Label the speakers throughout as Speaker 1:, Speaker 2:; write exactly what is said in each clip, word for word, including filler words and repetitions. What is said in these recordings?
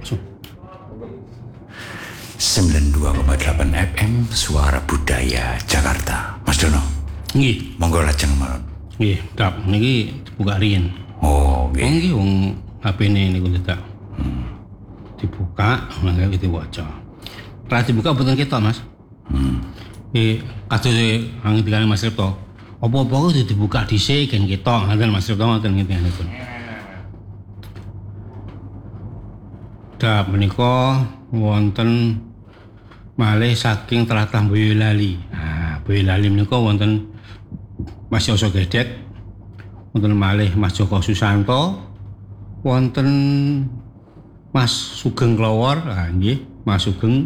Speaker 1: sembilan puluh dua koma delapan F M Suara Budaya Jakarta. Mas Dono.
Speaker 2: Nggih.
Speaker 1: Monggo lajeng mawon.
Speaker 2: Nggih, Dap, niki dibuka riyen.
Speaker 1: Oh, nggih.
Speaker 2: Oh nggih wong H P-ne niku cedak. Hmm. Dibuka, mangke diwaca. Ra dibuka boten ketok, Mas. Hmm. Eh, kados angin Mas Ripto. Apa-apa kudu dibuka dhisik gen ketok, ngoten Mas Ripto ngoten ngintinipun. Dap menika wonten malih saking tlatah Boyolali. Nah, Boyolali menika wonten Mas Yoso Gedek, wonten malih Mas Joko Susanto, wonten Mas Sugeng Klowor, ah nggih, Mas Sugeng.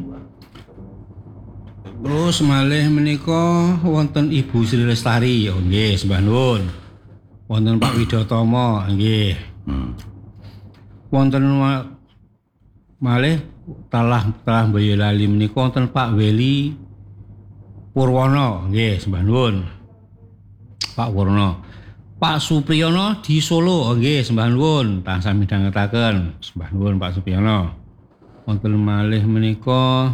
Speaker 2: Terus malih menika wonten Ibu Sri Lestari, oh nggih, sembah nuwun. Wonten Pak Widotomo, nggih. Hmm. Wonten malih talah talah Boyolali menika wonten Pak Weli Purwono, nggih, sembah nuwun. Pak Purwono. Pak Supriyono di Solo, nggih, sembah nuwun, tansah midhangetaken, sembah nuwun Pak Supriyono. Wonten malih menika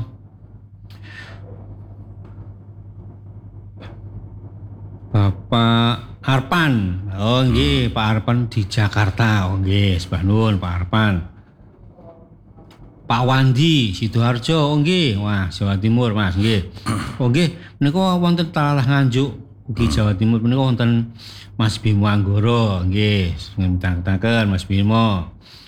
Speaker 2: Bapak Arpan, oh nggih, Pak Arpan di Jakarta, oh nggih, sembah nuwun Pak Arpan. Pak Wandi Sidoarjo, oh nggih, wah Jawa Timur Mas, nggih. Oh nggih, menika wonten talah Nganjuk ugi Jawa Timur menika wonten Mas Bimo Anggoro, nggih, ngentang-tangken Mas Bimo.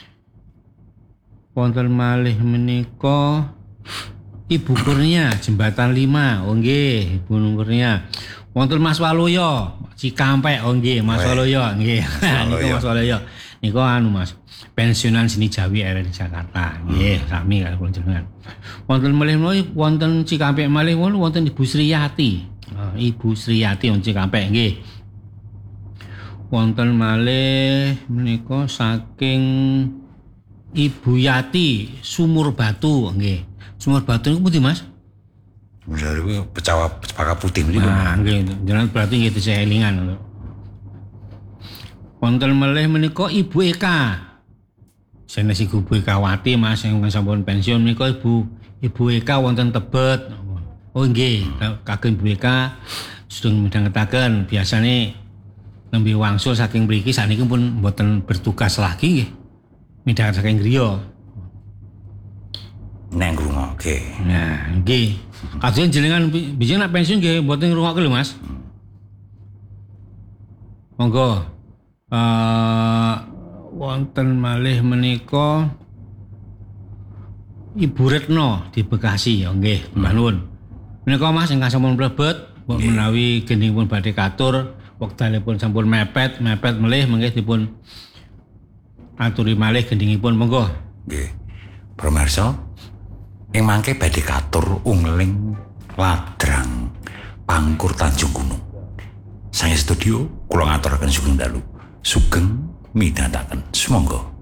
Speaker 2: Wonten malih menika Ibu Kurnia Jembatan lima, oh nggih, Ibu Kurnia. Wonten Mas Waluyo Cikampek, oh nggih, Mas Waluyo, nggih. Niku Mas Waluyo. Niku anu Mas, pensiunan seni Jawi R R I Jakarta, nggih, sami kali kula jenengan. Wonten malih wonten Cikampek malih wonten Ibu Sriyati. Oh, Ibu Sriyati wonten Cikampek, nggih. Wonten malih menika saking Ibu Yati Sumur Batu, nggih. Sumur Batu niku pundi, Mas?
Speaker 1: Bener iku Pecawa Cepaka Putih niku.
Speaker 2: Nah, nggih, jenengan berarti nggih desa elingan. Wonten malih menika Ibu Eka. Sanes Ibu Eka Wati, Mas, sing sampun pensiun menika Ibu Ibu Eka wonten Tebet. Oh nggih, kagem Ibu Eka sedeng midhangetaken biasane nembe wangsul saking mriki sakniki pun mboten bertugas lagi nggih. Midhangetaken saking griya.
Speaker 1: Neng ngrungokke.
Speaker 2: Nah, nggih. Kados jenengan bijeng nek pensiun nggih mboten ngrungokke lho, Mas. Monggo. Uh, wonten malih menika Ibu Retno di Bekasi, ya nggih, Mbah Nuwun. Menika Mas ingkang sampun mlebet, mbok menawi gendhingipun badhe katur, wektalipun sampun mepet, mepet melih mengke dipun aturi malih gendhingipun, monggo.
Speaker 1: Nggih. Pamirsa, ing mangke badhe katur ungling Ladrang Pangkur Tanjung Gunung. Sang studio kula ngaturaken sugeng dalu. Sugeng midhangetaken. Sumangga.